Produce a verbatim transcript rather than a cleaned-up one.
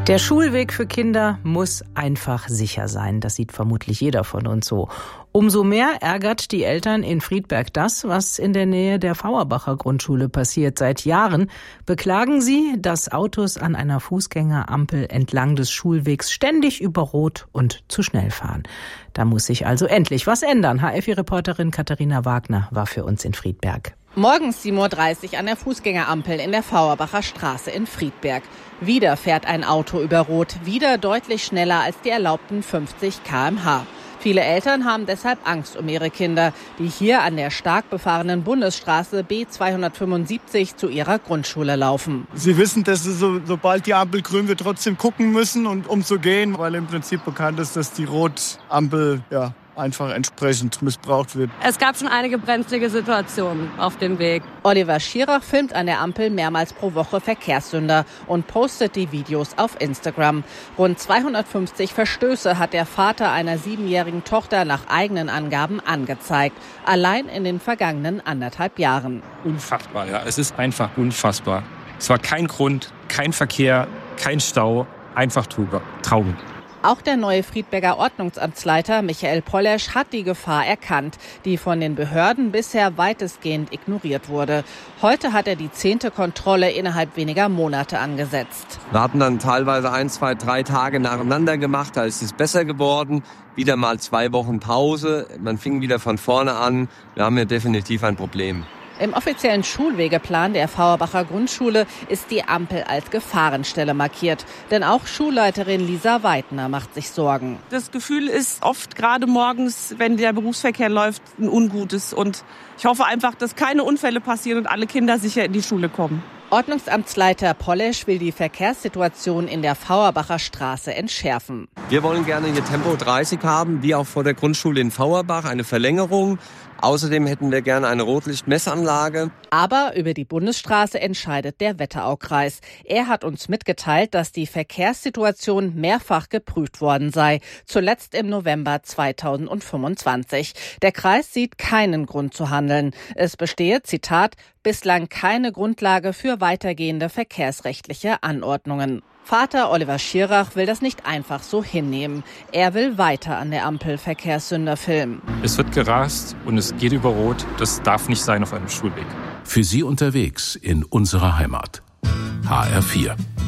Der Schulweg für Kinder muss einfach sicher sein. Das sieht vermutlich jeder von uns so. Umso mehr ärgert die Eltern in Friedberg das, was in der Nähe der Fauerbacher Grundschule passiert. Seit Jahren beklagen sie, dass Autos an einer Fußgängerampel entlang des Schulwegs ständig über Rot und zu schnell fahren. Da muss sich also endlich was ändern. H F I-Reporterin Katharina Wagner war für uns in Friedberg. Morgens sieben Uhr dreißig an der Fußgängerampel in der Fauerbacher Straße in Friedberg. Wieder fährt ein Auto über Rot, wieder deutlich schneller als die erlaubten fünfzig Kilometer pro Stunde. Viele Eltern haben deshalb Angst um ihre Kinder, die hier an der stark befahrenen Bundesstraße B zweihundertfünfundsiebzig zu ihrer Grundschule laufen. Sie wissen, dass sie, so, sobald die Ampel grün wird, trotzdem gucken müssen und um zu gehen, weil im Prinzip bekannt ist, dass die Rotampel ja einfach entsprechend missbraucht wird. Es gab schon einige brenzlige Situationen auf dem Weg. Oliver Schirach filmt an der Ampel mehrmals pro Woche Verkehrssünder und postet die Videos auf Instagram. Rund zweihundertfünfzig Verstöße hat der Vater einer siebenjährigen Tochter nach eigenen Angaben angezeigt. Allein in den vergangenen anderthalb Jahren. Unfassbar, ja. Es ist einfach unfassbar. Es war kein Grund, kein Verkehr, kein Stau, einfach traurig. Auch der neue Friedberger Ordnungsamtsleiter Michael Pollesch hat die Gefahr erkannt, die von den Behörden bisher weitestgehend ignoriert wurde. Heute hat er die zehnte Kontrolle innerhalb weniger Monate angesetzt. Wir hatten dann teilweise ein, zwei, drei Tage nacheinander gemacht, da ist es besser geworden. Wieder mal zwei Wochen Pause, man fing wieder von vorne an. Wir haben hier definitiv ein Problem. Im offiziellen Schulwegeplan der Fauerbacher Grundschule ist die Ampel als Gefahrenstelle markiert. Denn auch Schulleiterin Lisa Weidner macht sich Sorgen. Das Gefühl ist oft gerade morgens, wenn der Berufsverkehr läuft, ein ungutes. Und ich hoffe einfach, dass keine Unfälle passieren und alle Kinder sicher in die Schule kommen. Ordnungsamtsleiter Pollesch will die Verkehrssituation in der Fauerbacher Straße entschärfen. Wir wollen gerne hier Tempo dreißig haben, wie auch vor der Grundschule in Fauerbach, eine Verlängerung. Außerdem hätten wir gerne eine Rotlichtmessanlage. Aber über die Bundesstraße entscheidet der Wetteraukreis. Er hat uns mitgeteilt, dass die Verkehrssituation mehrfach geprüft worden sei. Zuletzt im November zweitausendfünfundzwanzig. Der Kreis sieht keinen Grund zu handeln. Es bestehe, Zitat, bislang keine Grundlage für weitergehende verkehrsrechtliche Anordnungen. Vater Oliver Schirach will das nicht einfach so hinnehmen. Er will weiter an der Ampel Verkehrssünder filmen. Es wird gerast und es geht über Rot. Das darf nicht sein auf einem Schulweg. Für Sie unterwegs in unserer Heimat. H R vier.